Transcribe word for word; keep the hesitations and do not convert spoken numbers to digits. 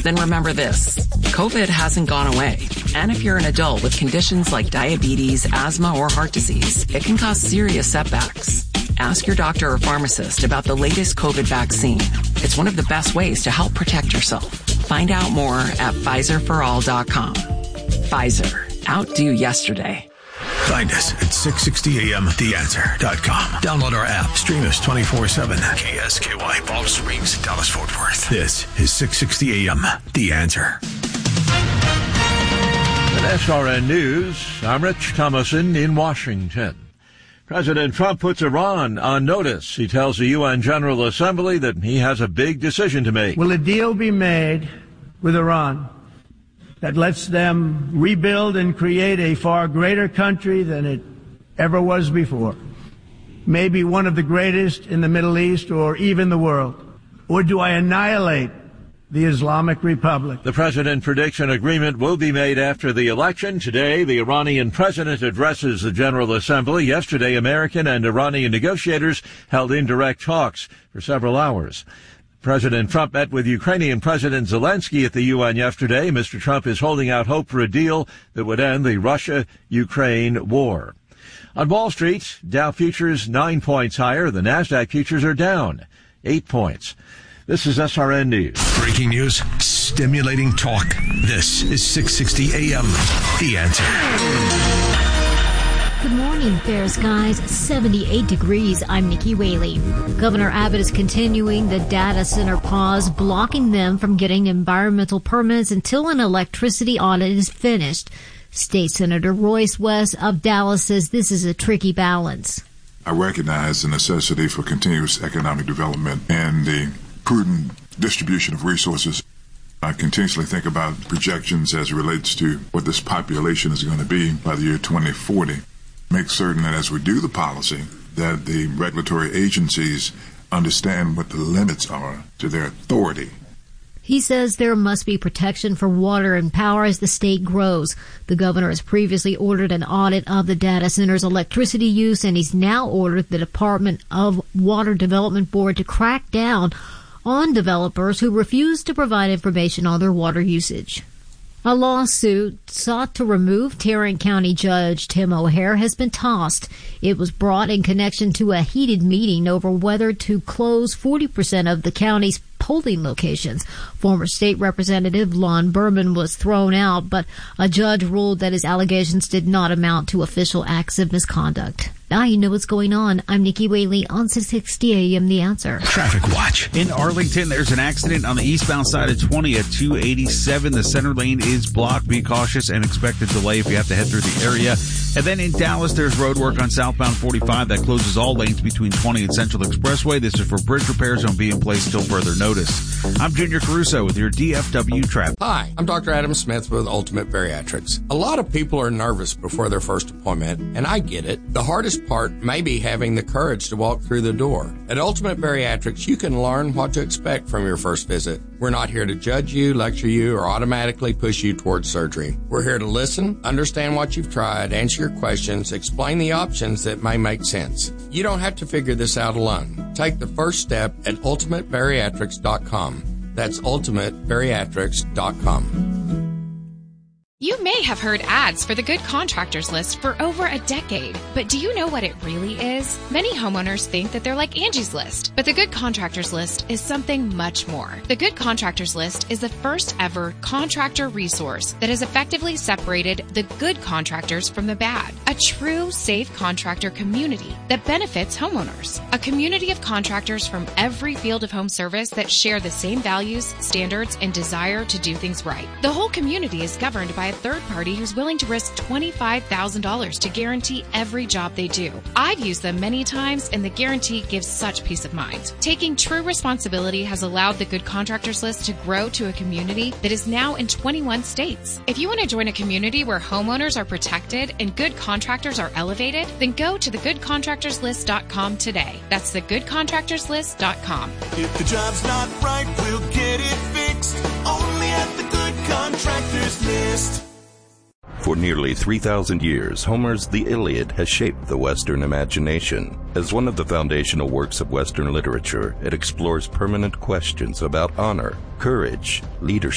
then remember this. COVID hasn't gone away. And if you're an adult with conditions like diabetes, asthma, or heart disease, it can cause serious setbacks. Ask your doctor or pharmacist about the latest COVID vaccine. It's one of the best ways to help protect yourself. Find out more at Pfizer for all dot com. Pfizer. Outdo yesterday. Find us at six sixty A M the answer dot com. Download our app. Stream us twenty-four seven. K S K Y, Palm Springs, Dallas, Fort Worth. This is six sixty A M The Answer. At S R N News, I'm Rich Thomason in Washington. President Trump puts Iran on notice. He tells the U N General Assembly that he has a big decision to make. Will a deal be made with Iran that lets them rebuild and create a far greater country than it ever was before? Maybe one of the greatest in the Middle East or even the world? Or do I annihilate the Islamic Republic? The president predicts an agreement will be made after the election. Today, the Iranian president addresses the General Assembly. Yesterday, American and Iranian negotiators held indirect talks for several hours. President Trump met with Ukrainian President Zelensky at the U N yesterday. Mister Trump is holding out hope for a deal that would end the Russia-Ukraine war. On Wall Street, Dow futures nine points higher. The NASDAQ futures are down eight points. This is S R N News. Breaking news, stimulating talk. This is six sixty A M The Answer. Good morning, fair skies, seventy-eight degrees. I'm Nikki Whaley. Governor Abbott is continuing the data center pause, blocking them from getting environmental permits until an electricity audit is finished. State Senator Royce West of Dallas says this is a tricky balance. I recognize the necessity for continuous economic development and the prudent distribution of resources. I continuously think about projections as it relates to what this population is going to be by the year twenty forty. Make certain that as we do the policy, that the regulatory agencies understand what the limits are to their authority. He says there must be protection for water and power as the state grows. The governor has previously ordered an audit of the data center's electricity use, and he's now ordered the Department of Water Development Board to crack down on developers who refuse to provide information on their water usage. A lawsuit sought to remove Tarrant County Judge Tim O'Hare has been tossed. It was brought in connection to a heated meeting over whether to close forty percent of the county's polling locations. Former state representative Lon Berman was thrown out, but a judge ruled that his allegations did not amount to official acts of misconduct. Now you know what's going on. I'm Nikki Whaley on six sixty A M The Answer. Traffic watch. In Arlington, there's an accident on the eastbound side of twenty at two eighty-seven. The center lane is blocked. Be cautious and expect a delay if you have to head through the area. And then in Dallas, there's road work on southbound forty-five that closes all lanes between twenty and Central Expressway. This is for bridge repairs and will be in place till further notice. I'm Junior Caruso with your D F W traffic. Hi, I'm Doctor Adam Smith with Ultimate Bariatrics. A lot of people are nervous before their first appointment, and I get it. The hardest part may be having the courage to walk through the door. At Ultimate Bariatrics, you can learn what to expect from your first visit. We're not here to judge you, lecture you, or automatically push you towards surgery. We're here to listen, understand what you've tried, answer your questions, explain the options that may make sense. You don't have to figure this out alone. Take the first step at ultimate bariatrics dot com. That's ultimate bariatrics dot com. You may have heard ads for the Good Contractors List for over a decade, but do you know what it really is? Many homeowners think that they're like Angie's List, but the Good Contractors List is something much more. The Good Contractors List is the first ever contractor resource that has effectively separated the good contractors from the bad. A true safe contractor community that benefits homeowners. A community of contractors from every field of home service that share the same values, standards, and desire to do things right. The whole community is governed by a third party who's willing to risk twenty-five thousand dollars to guarantee every job they do. I've used them many times, and the guarantee gives such peace of mind. Taking true responsibility has allowed the Good Contractors List to grow to a community that is now in twenty-one states. If you want to join a community where homeowners are protected and good contractors are elevated, then go to the good contractors list dot com today. That's the good contractors list dot com. If the job's not right, we'll get it fixed. Only at the Good Contractors List. For nearly three thousand years, Homer's The Iliad has shaped the Western imagination. As one of the foundational works of Western literature, it explores permanent questions about honor, courage, leadership,